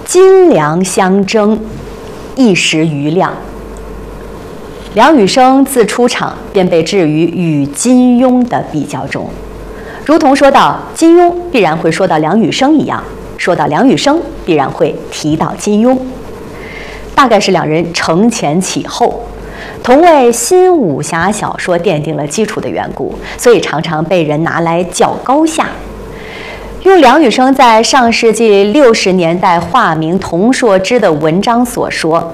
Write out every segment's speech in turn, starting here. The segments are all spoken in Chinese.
金梁相争，一时瑜亮。梁羽生自出场便被置于与金庸的比较中，如同说到金庸必然会说到梁羽生一样，说到梁羽生必然会提到金庸。大概是两人承前启后，同为新武侠小说奠定了基础的缘故，所以常常被人拿来较高下。用梁羽生在上世纪60年代化名童硕之的文章所说：“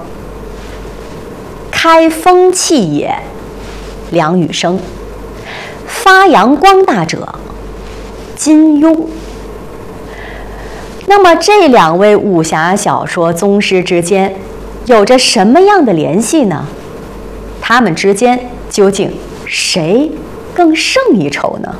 开风气也，梁羽生；发扬光大者，金庸。”那么这两位武侠小说宗师之间有着什么样的联系呢？他们之间究竟谁更胜一筹呢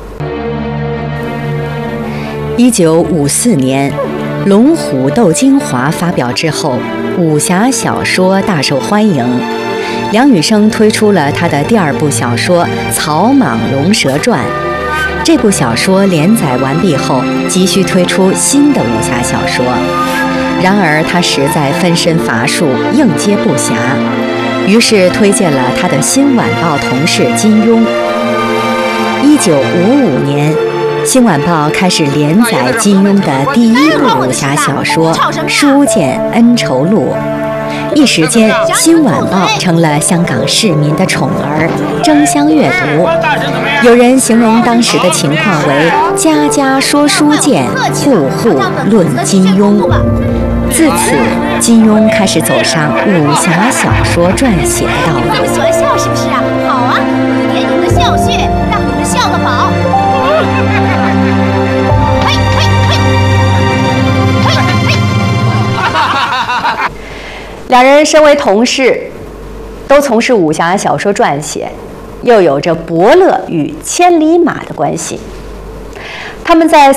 ？1954年，《龙虎斗精华》发表之后，武侠小说大受欢迎。梁羽生推出了他的第2部小说《草莽龙蛇传》。这部小说连载完毕后，急需推出新的武侠小说。然而他实在分身乏术，应接不暇，于是推荐了他的《新晚报》同事金庸。1955年，《新晚报》开始连载金庸的第1部武侠小说《书剑恩仇录》。一时间，《新晚报》成了香港市民的宠儿，争相阅读。有人形容当时的情况为“家家说书剑，户户论金庸”。自此，金庸开始走上武侠小说撰写的道路。 你们喜欢笑是不是啊？好啊，我就点你们的笑穴，让你们笑个饱。嘿，嘿，嘿，嘿，嘿。 两人身为同事，都从事武侠小说撰写，又有着伯乐与千里马的关系。他们在